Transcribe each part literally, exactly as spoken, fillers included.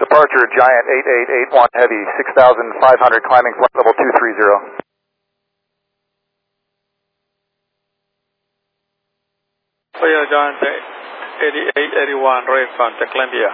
departure, Giant eight eight eight one Heavy, six thousand five hundred, climbing flight level two three zero. Clear, Giant eighty-eight eighty-one, right, contact Columbia.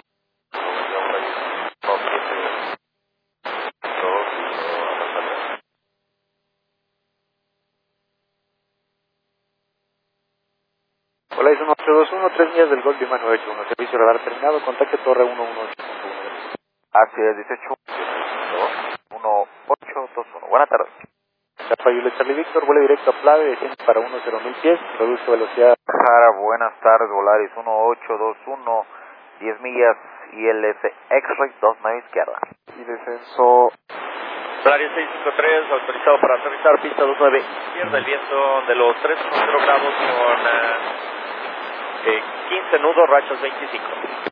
Hola, es uno ocho dos uno, tres millas del Golf Lima nueve ocho uno, servicio radar terminado, contacte torre uno uno ocho punto uno. Así es, dieciocho uno ocho dos uno. Buenas tardes. Capa Yule Charlie Victor, vuelo directo a Plave, desciende para uno cero mil pies, reduce velocidad. Jara, buenas tardes, Volaris uno ocho dos uno, diez millas, I L S X-Ray dos nueve izquierda. Y descenso. Volaris seis cinco tres, autorizado para aterrizar, pista dos nueve izquierda, el viento de los tres cero grados con uh, eh, quince nudos, rachas veinticinco.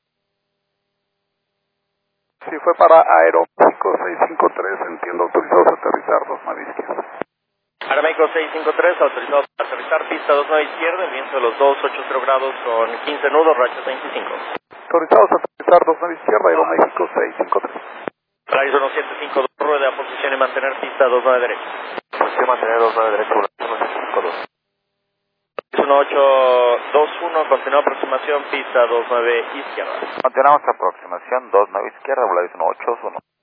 Sí, fue para Aeroméxico seis cinco tres, entiendo, autorizados a aterrizar dos nueve izquierda. Aeroméxico seis cinco tres, autorizado para aterrizar, pista dos nueve izquierda, el viento de los dos ochenta grados con quince nudos, rachas veinticinco. Autorizados a aterrizar dos nueve izquierda, Aeroméxico seis cinco tres. Volaris uno siete cinco dos, rueda, posición y mantener pista dos nueve derecha. Posición mantener dos nueve derecha, Volaris uno siete cinco dos. uno ocho dos uno, continúa aproximación, pista dos nueve izquierda. Continuamos aproximación dos nueve izquierda, Volaris uno ocho dos uno.